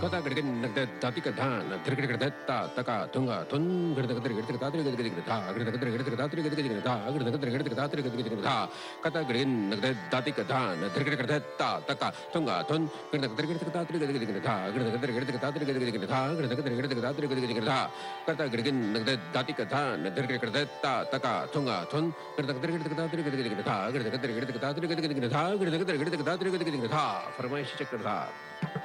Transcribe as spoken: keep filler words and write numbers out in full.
कथा गड़गन नगद दाति का धान धृगड़ गड़ता तका थुंगा थुन गड़द गदर गड़त तात्री गदर गदर था गड़द गदर गड़त तात्री गदर गदर था गड़द गदर गड़त तात्री गदर गदर था कथा गड़गन नगद दाति का धान धृगड़ गड़ता तका थुंगा थुन गड़द गदर गड़त तात्री गदर गदर था गड़द गदर गड़त तात्री गदर गदर था गड़द गदर गड़त तात्री गदर गदर था कथा गड़गन नगद दाति का धान धृगड़ गड़ता तका थुंगा थुन गड़द गदर गड़त तात्री गदर गदर था गड़द गदर गड़त तात्री गदर गदर था गड़द गदर गड़त तात्री गदर गदर था फरमाइशी चक्र था।